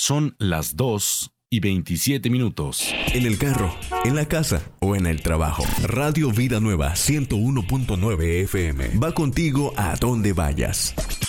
Son las 2:27. En el carro, en la casa o en el trabajo. Radio Vida Nueva 101.9 FM va contigo a donde vayas.